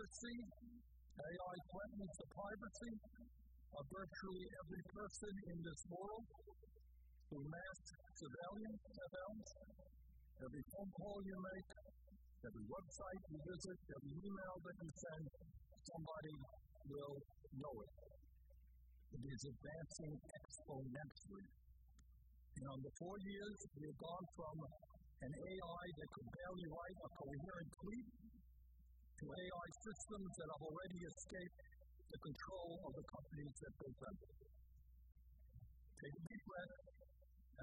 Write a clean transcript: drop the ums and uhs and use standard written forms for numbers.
privacy. AI threatens the privacy of virtually every person in this world through mass surveillance. Every phone call you make, every website you visit, every email that you send, somebody will know it. It is advancing exponentially. In the 4 years, we have gone from an AI that could barely write a coherent tweet to AI systems that have already escaped the control of the companies that built them. Take a deep breath.